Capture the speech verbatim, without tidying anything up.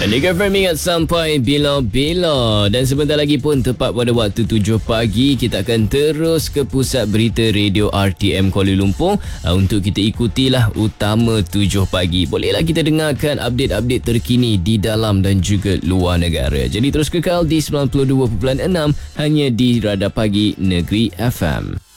Liga F M ingat sampai bila-bila. Dan sebentar lagi pun tepat pada waktu tujuh pagi, kita akan terus ke pusat berita radio R T M Kuala Lumpur uh, untuk kita ikutilah utama tujuh pagi. Bolehlah kita dengarkan update-update terkini di dalam dan juga luar negara. Jadi terus kekal di sembilan puluh dua perpuluhan enam hanya di Radar Pagi Negeri F M.